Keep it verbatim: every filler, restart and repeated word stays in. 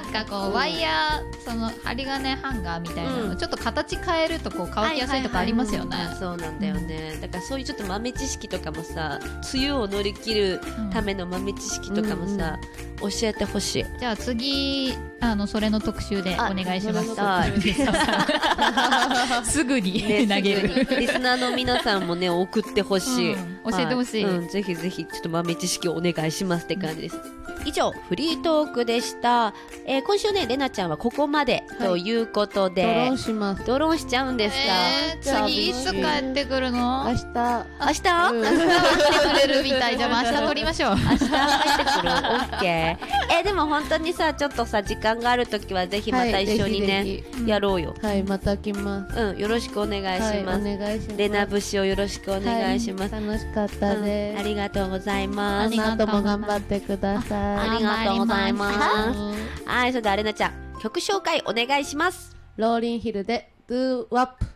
なんかこうワイヤー、その針金ハンガーみたいなの、うん、ちょっと形変えるとこう乾きやすいとかありますよね。 はいはいはい、そうなんだよね、うん、だからそういうちょっと豆知識とかもさ、梅雨を乗り切るための豆知識とかもさ、うん、教えてほしい。 じゃあ次あのそれの特集でお願いします。すぐに、ね、投げるリスナーの皆さんもね送ってほしい、うん、 教えてほしい、 はい、うん、ぜひぜひちょっと豆知識をお願いしますって感じです、うん、以上フリートークでした。えー、今週ねレナちゃんはここまでということで、はい、 ドローンします。 ドローンしちゃうんですか、 えー、次いつ帰ってくるの？ 明日。 明日？ うん、明日来てくれるみたい。じゃあ明日撮りましょう。 明日帰ってくる。オッケー。えー、でも本当にさちょっとさ時間があるときはぜひまた一緒にね、はい、ぜひぜひやろうよ。 はい、また来ます。 うん、よろしくお願いします。 はい、お願いします。 レナ節をよろしくお願いします。 はい、楽しかったです、 うん。ありがとうございます。 この後も頑張ってください。 ありがとうございます。はい、それではレナちゃん曲紹介お願いします。 ローリンヒルで Do Wap。